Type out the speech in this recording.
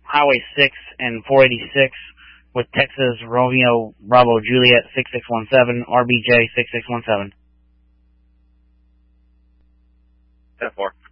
Highway 6 and 486 with Texas Romeo Bravo Juliet 6617, RBJ 6617. 10-4.